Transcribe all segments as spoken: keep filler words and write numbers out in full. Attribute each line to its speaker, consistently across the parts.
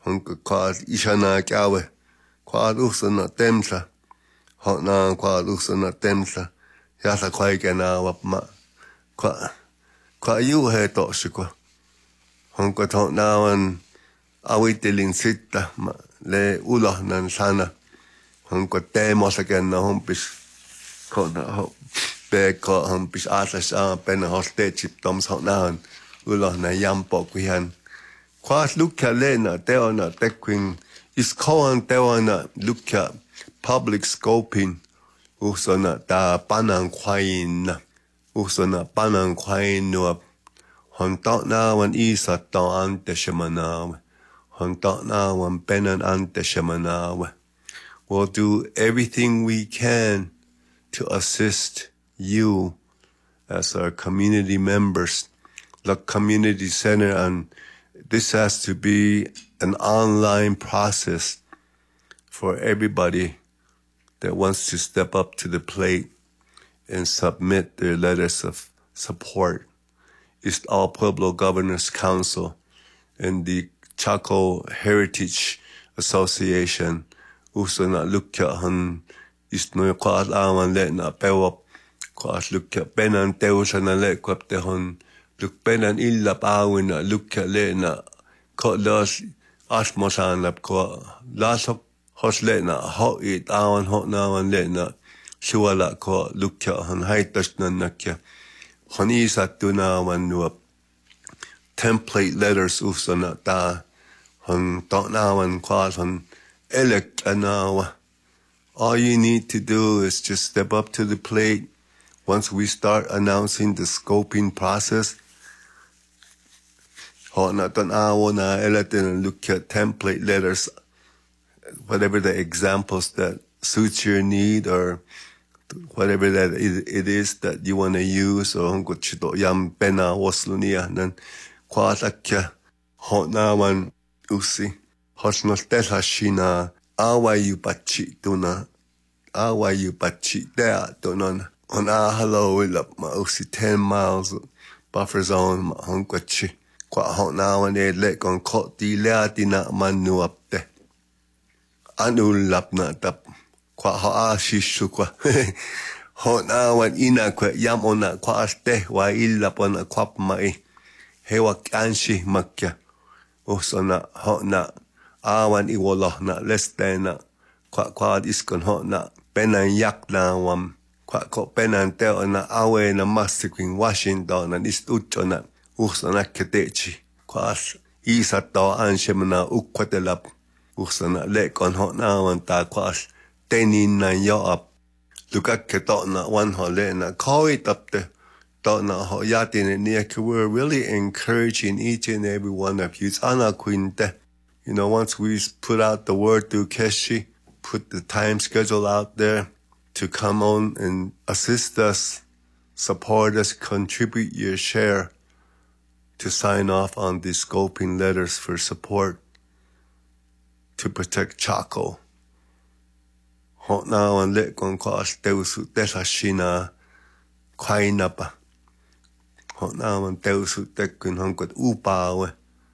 Speaker 1: Honka quad ishana kawe. Quad usana temsa. Hotna quad usana temsa. Yasa kwaikena wapma. Qua qua you he toshikwa. Honka totnawan awitelin sitta le ulohnan sana. Honka teemos again na hompis. Kona ho. Beko hompis asas a pena hostechip toms hotnawan. Ulohna yampo kuhan. Quas lukka lena teona tequin is koan teona lukka public scoping. Usona ta panang kwain. Usona panang kwain nuap. Hontok na wan isa to ante shamanawe. Hontok na wan penan ante shamanawe. We'll do everything we can to assist you as our community members. The community center, and this has to be an online process for everybody that wants to step up to the plate and submit their letters of support. It's all Pueblo Governors Council and the Chaco Heritage Association. Uso na lukya han isno kwaas awan le na pewap kwaas lukya penan teusa na le kwapte hon luk penan illa pawin na lukya le na ko las asmosan lap ko lasok hos le na ho it awan ho na awan le na suwala ko lukya han haitas na nakya hon isa tu na awan nuap template letters uso na ta hon to na awan kwaas hon elect anawa. All you need to do is just step up to the plate. Once we start announcing the scoping process, ho na ton awo na elect and look at template letters, whatever the examples that suits your need or whatever that it is that you want to use. Or hongo chito yam pena waslunia nan kwasakya ho na wan usi. Hosnos tesa shina awa yu pachi tuna awa yu pachi dea tunon on a hello ilap ma usi ten miles buffer zone ma honkwachi kwa hon na wan e lek on kot di lea tina manu up te anu lap na tap kwa ho a shishu kwa hon na wan ina kwa yam ona kwa aste wa ilap ona kwap mai hewa kanshi makya usona hon na awan iwoloh na lestena kwa kwa iskon ho na penan yak na wam kwa ko penan teo na awe na mastikwing Washington na istucho na usana ketechi kwa isa to anshem na ukwatelap usana lekon ho na wan ta kwa tenin na yo up lukak keto na wan ho le na koi tapte to na ho yatin ni we're really encouraging each and every one of you ana quinte. You know, once we put out the word through Keshi, put the time schedule out there to come on and assist us, support us, contribute your share to sign off on these scoping letters for support to protect Chaco. Hot now and let con cost teusu tesashina kwainapa. Hot now and teusu tekun hunkot upawe.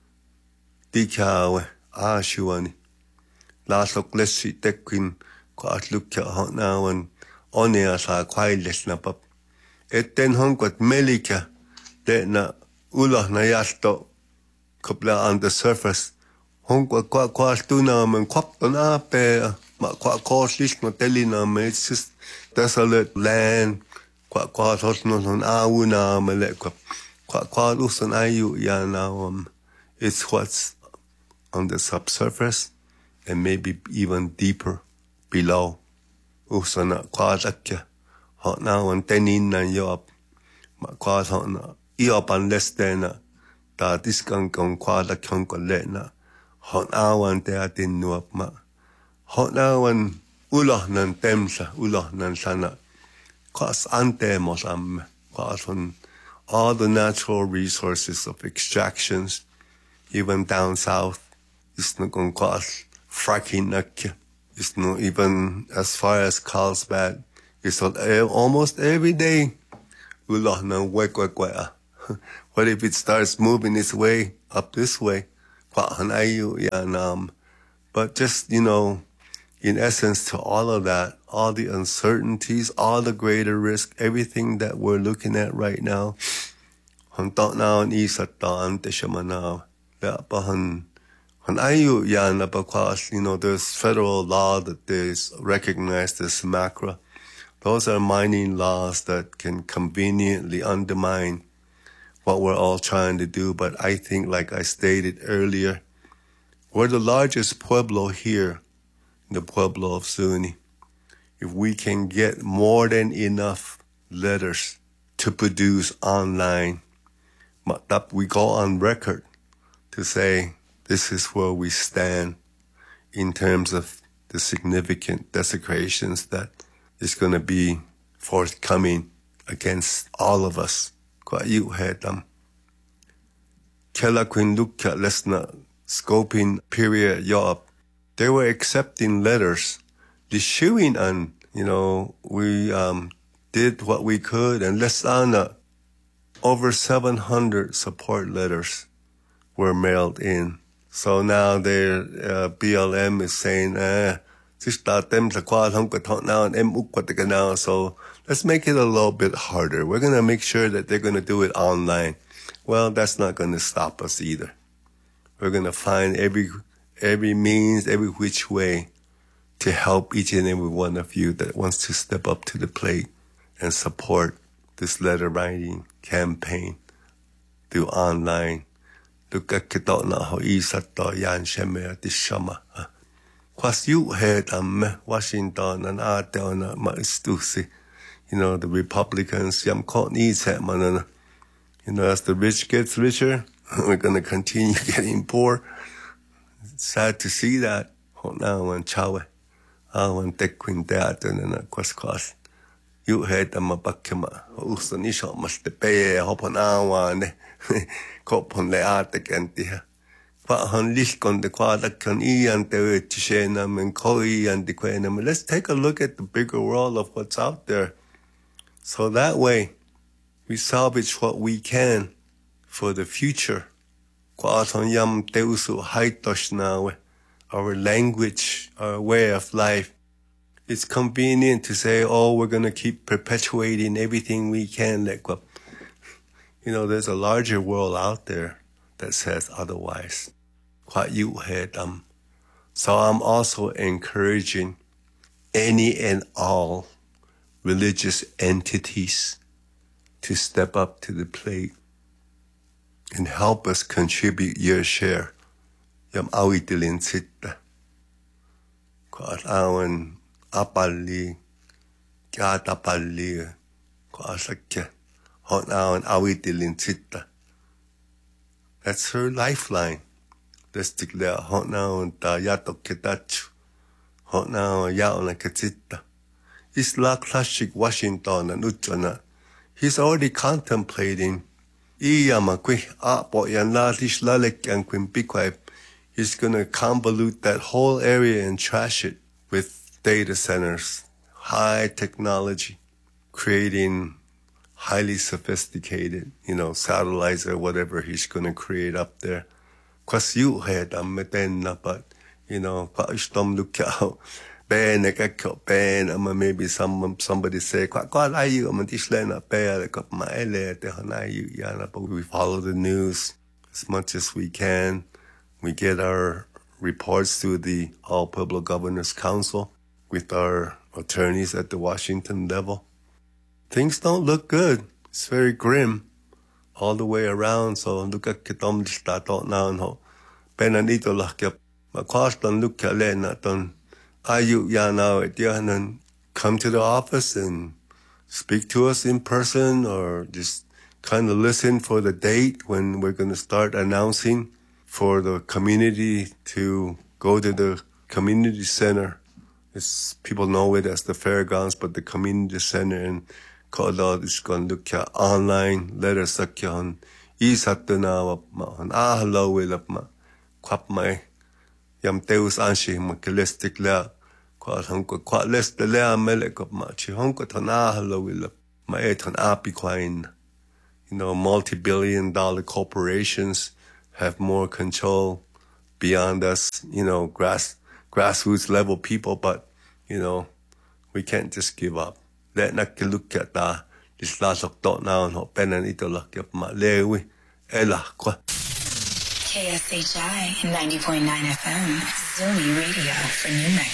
Speaker 1: Dikawe. Ah, shuani. Lasok lesi tekwin kwa atlukya honawan onea sa kwailes na pap. Etten honkot melika de na ulah na yasto kupla on the surface. Honkwa kwa kwa stuna men kwapto na pe ma kwa koslis no telina me it's just desolate land. Kwa kwa hosno on awuna mele kwa kwa kwa usan ayu ya na um it's what's on the subsurface and maybe even deeper below. Usana kwazakya. Hot now and tenin na yop. Ma kwaz hot na. Iop unless tena. Ta diskan kon kwazakyon ko lena. Hot now and te atin nuap ma. Hot now and ulah nan temsa. Ulah nan sana. Kwaz ante mos am. Kwaz on all the natural resources of extractions, even down south. It's not going to cost fracking. It's not even as far as Carlsbad. It's almost every day. What if it starts moving its way up this way? Kwa han ayu yanam. But just, you know, in essence to all of that, all the uncertainties, all the greater risk, everything that we're looking at right now, han ta now ni satan te shamana. La pa han han ayu yana because, you know, there's federal law that is recognized as MACRA. Those are mining laws that can conveniently undermine what we're all trying to do. But I think, like I stated earlier, we're the largest pueblo here, the Pueblo of Zuni. If we can get more than enough letters to produce online, we go on record to say this is where we stand in terms of the significant desecrations that is going to be forthcoming against all of us. Kwa yu hedam. Kela Queen Luka lesna scoping period yob. They were accepting letters. The shooing and, you know, we um, did what we could, and lesana over seven hundred support letters were mailed in. So now their uh, B L M is saying, eh, so let's make it a little bit harder. We're going to make sure that they're going to do it online. Well, that's not going to stop us either. We're going to find every every means, every which way to help each and every one of you that wants to step up to the plate and support this letter writing campaign through online. Look at Kitona ho isato yan sheme atishama. Kwas you head am Washington and Ateona maistusi. You know, the Republicans, yam caught needs het man. You know, as the rich gets richer, we're gonna continue getting poor. It's sad to see that. Now when chawe. I want to queen that and a quas quas. You head am a bakima. Usanisha must pay a hop on our one. Cop on the attic and dear. Let's take a look at the bigger world of what's out there. So that way, we salvage what we can for the future. Our language, our way of life. It's convenient to say, oh, we're going to keep perpetuating everything we can. You know, there's a larger world out there that says otherwise. So I'm also encouraging any and all religious entities to step up to the plate and help us contribute your share. Yam awitilin sitta. Kwaat awan apali, kiatapali, kwaasakya. Hot awan awitilin sitta. That's her lifeline. Let's declare hot now and yato ketachu. Hot now yaon a ketita. Isla classic Washington and Uchana. He's already contemplating. Iyamakwi apo yan latish lalek and quimpikwe. He's gonna convolute that whole area and trash it with data centers, high technology, creating highly sophisticated, you know, satellites or whatever he's gonna create up there. Kwas you head am metenna, but you know, kwastom look out. Ben ekakyo ben ama maybe some somebody say kwa kwa ayu am tislena pe ka maele te hanayu yana, but we follow the news as much as we can. We get our reports through the All Pueblo Governors Council with our attorneys at the Washington level. Things don't look good. It's very grim all the way around. So look at kitom stato now no. Penanito lakya makwastan look kale naton ayu yana etianan come to the office and speak to us in person, or just kind of listen for the date when we're going to start announcing for the community to go to the community center. It's, people know it as the fairgrounds, but the community center in Kodod is going to look at online letters sakyan isatana ma ahlo wilap ma kwap mai yam teus anshi ma kelestik la kwa hanko kwa lest le amele kop ma chi hanko tana ahlo wilap ma etan api kwain. You know, multi-billion dollar corporations have more control beyond us, you know, grass grassroots level people, but, you know, we can't just give up. Let na look at the this last of now and hope and ito look up my lewi. Ella kwa.
Speaker 2: K S H I ninety point nine F M, Zoomy Radio for New Mexico.